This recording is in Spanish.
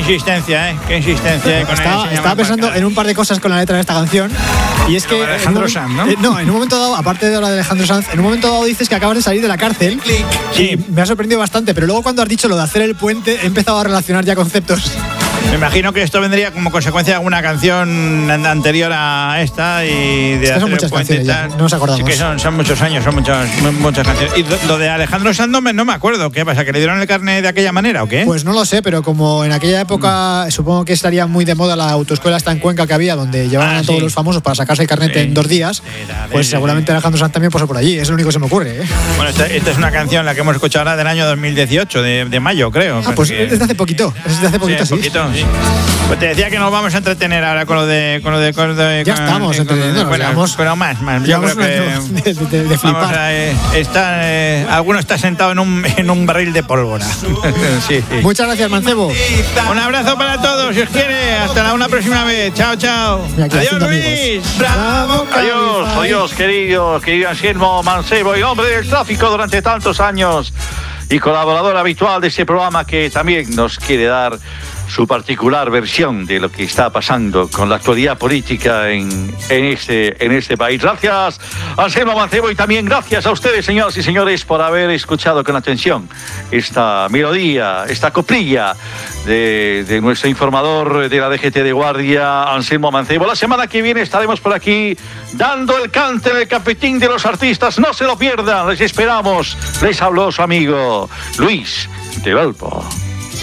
insistencia, ¿eh? Qué insistencia. Estaba pensando en un par de cosas con la letra de esta canción. Y es que Alejandro Sanz, ¿no? No, en un momento dado, aparte de la de Alejandro Sanz, en un momento dado dices que acabas de salir de la cárcel. Sí. Me ha sorprendido bastante, pero luego cuando has dicho lo de hacer el puente, he empezado a relacionar ya conceptos. Me imagino que esto vendría como consecuencia de alguna canción anterior a esta y de es que son muchas canciones ya, no nos acordamos. Sí, que son muchos años, son muchas canciones. Y lo de Alejandro Sanz no me acuerdo. ¿Qué pasa? ¿Que le dieron el carné de aquella manera o qué? Pues no lo sé, pero como en aquella época supongo que estaría muy de moda la autoescuela esta en Cuenca que había, donde llevaban a todos los famosos para sacarse el carnet en 2 días, pues seguramente Alejandro Sanz también pasó por allí. Es lo único que se me ocurre, ¿eh? Bueno, esta es una canción la que hemos escuchado ahora del año 2018, de mayo, creo. Pues es de hace poquito. Es de hace poquito, sí. Sí. Pues te decía que nos vamos a entretener ahora con lo de ya estamos entreteniendo. Pero más. Yo creo que de flipar. Alguno está sentado en un barril de pólvora. Sí. Muchas gracias, Mancebo. Un abrazo para todos, si os quiere. Hasta una próxima vez. Chao. Adiós, Luis. Bravo, Adiós, querido Anselmo Mancebo, el hombre del tráfico durante tantos años y colaborador habitual de este programa, que también nos quiere dar su particular versión de lo que está pasando con la actualidad política en este país. Gracias, Anselmo Mancebo, y también gracias a ustedes, señoras y señores, por haber escuchado con atención esta melodía, esta coplilla de nuestro informador de la DGT de Guardia, Anselmo Mancebo. La semana que viene estaremos por aquí dando el cante en el cafetín de los artistas. No se lo pierdan, les esperamos. Les habló su amigo Luis de Valpo.